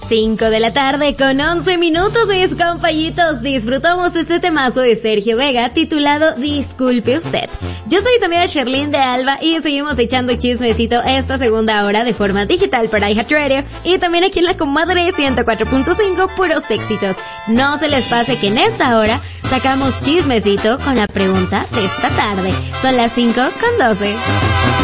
5 de la tarde con 11 minutos, mis compañitos. Disfrutamos este temazo de Sergio Vega titulado Disculpe Usted. Yo soy también Sherlyn de Alba y seguimos echando chismecito esta segunda hora de forma digital para iHeartRadio y también aquí en la comadre 104.5, puros éxitos. No se les pase que en esta hora sacamos chismecito con la pregunta de esta tarde. Son las 5:12.